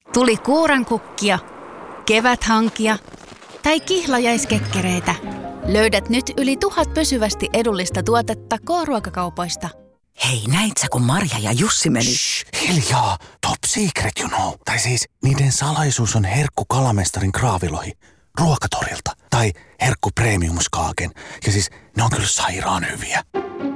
Tuli kuurankukkia, keväthankia tai kihlajaiskekkereitä. Löydät nyt yli 1000 pysyvästi edullista tuotetta K-ruokakaupoista. Hei, näit sä kun Marja ja Jussi meni? Shh, hiljaa! Top secret, you know. Tai siis, niiden salaisuus on herkku kalamestarin kraavilohi ruokatorilta. Tai herkku premiumskaaken. Ja siis, ne on kyllä sairaan hyviä.